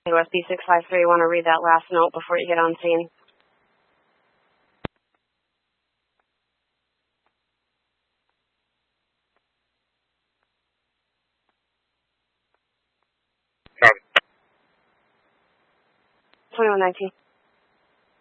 West B653, want to read that last note before you get on scene? Copy. 2119.